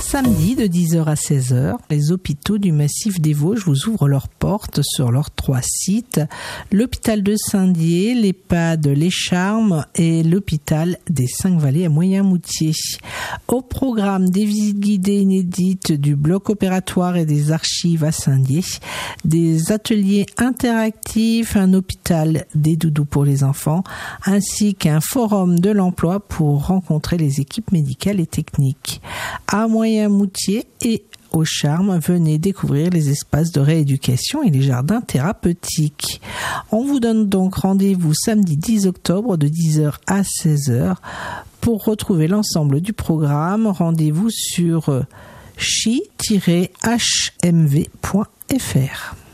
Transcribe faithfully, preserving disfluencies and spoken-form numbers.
Samedi de dix heures à seize heures, les hôpitaux du massif des Vosges vous ouvrent leurs portes sur leurs trois sites, l'hôpital de Saint-Dié, l'EHPAD Les Charmes et l'hôpital des Cinq-Vallées à Moyen-Moutier. Au programme des visites guidées inédites du bloc opératoire et des archives à Saint-Dié, des ateliers interactifs, un hôpital des doudous pour les enfants, ainsi qu'un forum de l'emploi pour rencontrer les équipes médicales et techniques. À Moyen-Moutier et au Charme, venez découvrir les espaces de rééducation et les jardins thérapeutiques. On vous donne donc rendez-vous samedi dix octobre de dix heures à seize heures. Pour retrouver l'ensemble du programme, rendez-vous sur chi tiret h m v point f r.